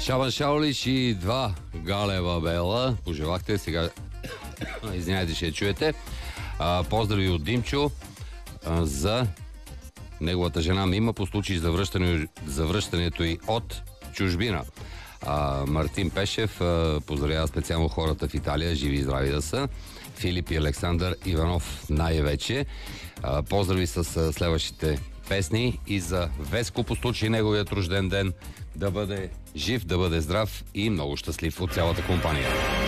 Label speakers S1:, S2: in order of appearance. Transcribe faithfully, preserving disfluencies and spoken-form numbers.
S1: Шабан Шаулич и два Галева Бела. Пожелахте сега. Извинявайте, ще я чуете. А, поздрави от Димчо а, за неговата жена Мима по случай за, връщане, за връщането й от чужбина. А, Мартин Пешев а, поздравява специално хората в Италия, живи и здрави да са. Филип и Александър Иванов най-вече. А, поздрави с а, следващите песни и за Веско по случай неговият рожден ден. Да бъде жив, да бъде здрав и много щастлив от цялата компания.